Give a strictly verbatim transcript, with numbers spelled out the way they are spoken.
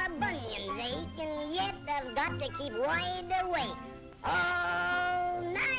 my bunions ache, and yet I've got to keep wide awake all night.